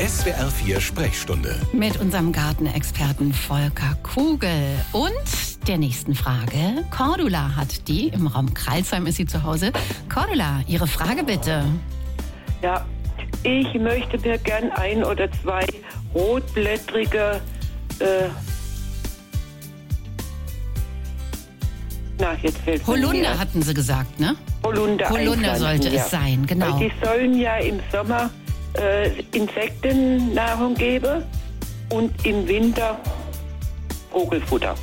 SWR 4 Sprechstunde. Mit unserem Gartenexperten Volker Kugel und der nächsten Frage. Cordula hat die, im Raum Crailsheim ist sie zu Hause. Cordula, Ihre Frage bitte. Ja, ich möchte mir gern 1 oder 2 rotblättrige, jetzt fällt Holunder hatten Sie gesagt, ne? Holunder sollte es sein, genau. Weil die sollen ja im Sommer Insektennahrung geben und im Winter Vogelfutter.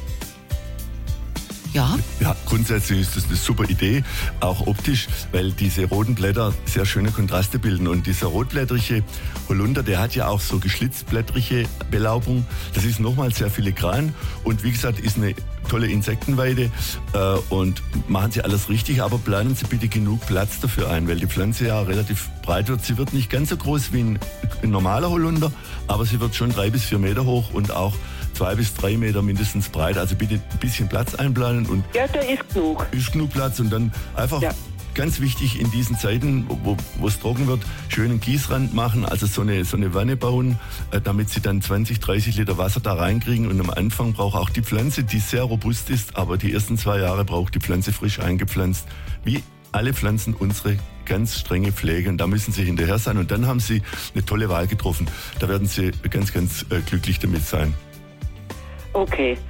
Ja. Ja, grundsätzlich ist das eine super Idee, auch optisch, weil diese roten Blätter sehr schöne Kontraste bilden. Und dieser rotblättrige Holunder, der hat ja auch so geschlitzblättrige Belaubung. Das ist nochmal sehr filigran und wie gesagt, ist eine tolle Insektenweide und machen Sie alles richtig, aber planen Sie bitte genug Platz dafür ein, weil die Pflanze ja relativ breit wird. Sie wird nicht ganz so groß wie ein normaler Holunder, aber sie wird schon 3 bis 4 Meter hoch und auch 2 bis 3 Meter mindestens breit. Also bitte ein bisschen Platz einplanen. Und ja, da ist genug. Ist genug Platz und dann einfach ganz wichtig in diesen Zeiten, wo es trocken wird, schönen Gießrand machen, also so eine Wanne bauen, damit sie dann 20, 30 Liter Wasser da reinkriegen. Und am Anfang braucht auch die Pflanze, die sehr robust ist, aber die ersten 2 Jahre braucht die Pflanze frisch eingepflanzt. Wie alle Pflanzen unsere ganz strenge Pflege und da müssen Sie hinterher sein. Und dann haben Sie eine tolle Wahl getroffen. Da werden Sie ganz, ganz glücklich damit sein. Okay.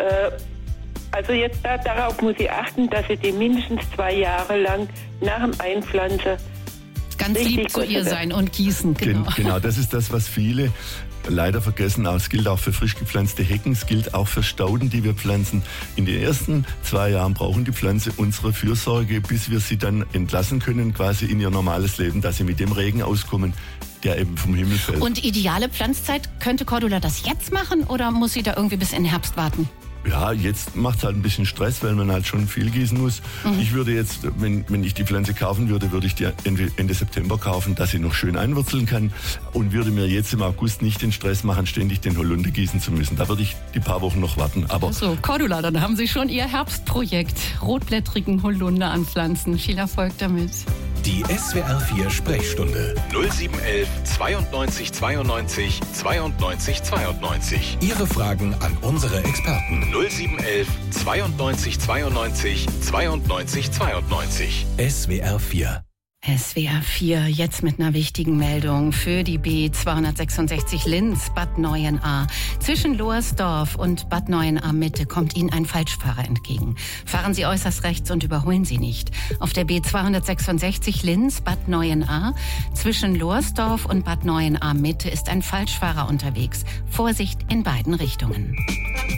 Also jetzt darauf muss ich achten, dass ich die mindestens 2 Jahre lang nach dem Einpflanzen ganz lieb zu ihr sein und gießen. Genau, das ist das, was viele leider vergessen. Es gilt auch für frisch gepflanzte Hecken, es gilt auch für Stauden, die wir pflanzen. In den ersten 2 Jahren brauchen die Pflanze unsere Fürsorge, bis wir sie dann entlassen können, quasi in ihr normales Leben, dass sie mit dem Regen auskommen, der eben vom Himmel fällt. Und ideale Pflanzzeit, könnte Cordula das jetzt machen oder muss sie da irgendwie bis in den Herbst warten? Ja, jetzt macht es halt ein bisschen Stress, weil man halt schon viel gießen muss. Ich würde jetzt, wenn ich die Pflanze kaufen würde, würde ich die Ende September kaufen, dass sie noch schön einwurzeln kann und würde mir jetzt im August nicht den Stress machen, ständig den Holunder gießen zu müssen. Da würde ich die paar Wochen noch warten. Aber so, Cordula, dann haben Sie schon Ihr Herbstprojekt, rotblättrigen Holunder anpflanzen. Viel Erfolg damit. Die SWR 4 Sprechstunde 0711 92 92 92 92. Ihre Fragen an unsere Experten 0711 92 92 92 92. SWR 4. SWR 4, jetzt mit einer wichtigen Meldung für die B266 Linz, Bad Neuenahr. Zwischen Lohersdorf und Bad Neuenahr Mitte kommt Ihnen ein Falschfahrer entgegen. Fahren Sie äußerst rechts und überholen Sie nicht. Auf der B266 Linz, Bad Neuenahr, zwischen Lohersdorf und Bad Neuenahr Mitte ist ein Falschfahrer unterwegs. Vorsicht in beiden Richtungen.